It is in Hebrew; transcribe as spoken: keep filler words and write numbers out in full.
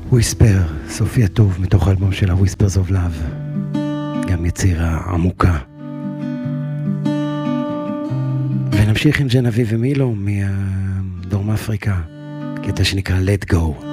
וויספר, סופי הטוב מתוך האלבום של ה-Whispers of Love, גם יצירה עמוקה. ונמשיך עם ג'נבי ומילו מדרום אפריקה, קטע שנקרא Let Go.